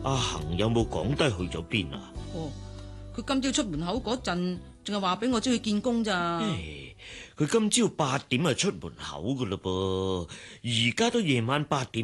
阿恒有冇講低去咗邊啊？ 哦，佢今朝出門口嗰陣，淨係話俾我知去見工咋。 佢今朝8點就出門口噶嘞噃，而家都夜晚8點。